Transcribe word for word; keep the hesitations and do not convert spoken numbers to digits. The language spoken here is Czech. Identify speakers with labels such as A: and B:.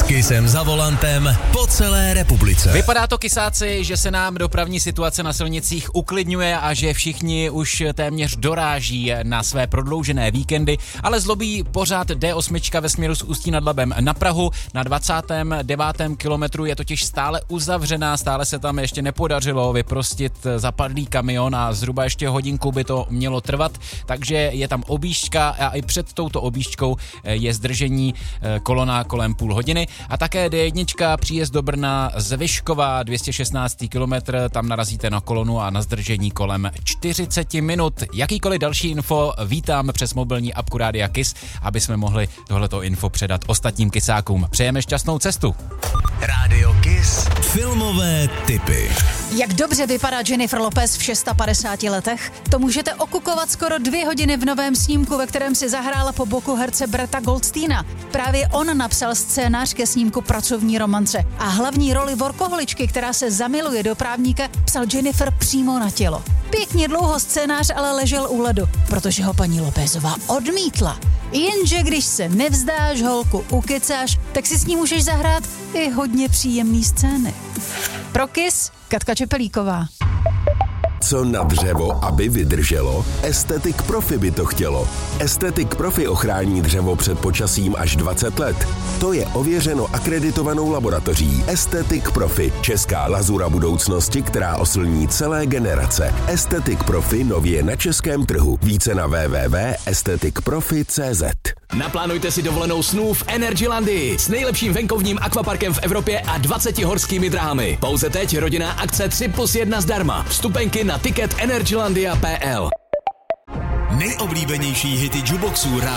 A: Kysem za volantem po celé republice.
B: Vypadá to, kysáci, že se nám dopravní situace na silnicích uklidňuje a že všichni už téměř doráží na své prodloužené víkendy, ale zlobí pořád D osm ve směru z Ústí nad Labem na Prahu. Na dvacátém devátém kilometru je totiž stále uzavřená, stále se tam ještě nepodařilo vyprostit zapadlý kamion a zhruba ještě hodinku by to mělo trvat, takže je tam objížďka a i před touto objížďkou je zdržení kolona kolem půl hodiny. A také D jedna příjezd do Brna z Vyškova, dvě stě šestnáctý kilometr, tam narazíte na kolonu a na zdržení kolem čtyřicet minut. Jakýkoliv další info vítám přes mobilní apku Rádia Kiss, aby jsme mohli tohleto info předat ostatním kysákům. Přejeme šťastnou cestu.
A: Rádio Kiss. Filmové tipy.
C: Jak dobře vypadá Jennifer Lopez v padesátých šesti letech? To můžete okukovat skoro dvě hodiny v novém snímku, ve kterém si zahrála po boku herce Bretta Goldsteina. Právě on napsal scénář ke snímku Pracovní romance a hlavní roli workoholičky, která se zamiluje do právníka, psal Jennifer přímo na tělo. Pěkně dlouho scénář ale ležel u ledu, protože ho paní Lopezová odmítla. Jenže když se nevzdáš, holku ukecáš, tak si s ní můžeš zahrát i hodně příjemný scény. Pro Kiss, Katka Čepelíková.
D: Co na dřevo, aby vydrželo? Estetic Profi by to chtělo. Estetic Profi ochrání dřevo před počasím až dvacet let. To je ověřeno akreditovanou laboratoří Estetic Profi, česká lazura budoucnosti, která oslní celé generace. Estetic Profi nově na českém trhu. Více na w w w tečka estetic profi tečka c z.
E: Naplánujte si dovolenou snů v Energylandii s nejlepším venkovním akvaparkem v Evropě a dvaceti horskými dráhami. Pouze teď rodinná akce tři plus jedna zdarma. Vstupenky na ticket energylandia tečka p l.
A: Nejoblíbenější hity jukeboxů